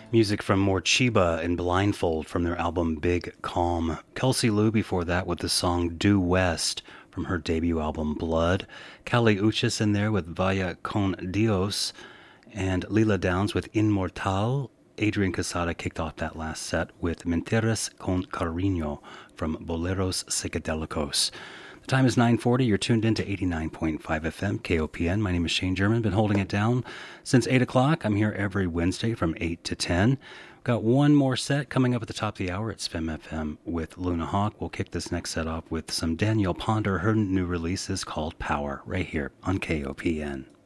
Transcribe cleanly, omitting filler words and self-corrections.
Music from Morcheeba and Blindfold from their album Big Calm. Kelsey Lou before that with the song Due West from her debut album Blood. Kali Uchis in there with Vaya con Dios. And Lila Downs with Inmortal. Adrian Casada kicked off that last set with Mentiras con Cariño from Boleros Psicadelicos. The time is 9:40. You're tuned in to 89.5 FM, KOPN. My name is Shane German. Been holding it down since 8 o'clock. I'm here every Wednesday from 8 to 10. Got one more set coming up at the top of the hour at SPEM FM with Luna Hawk. We'll kick this next set off with some Danielle Ponder. Her new release is called Power, right here on KOPN.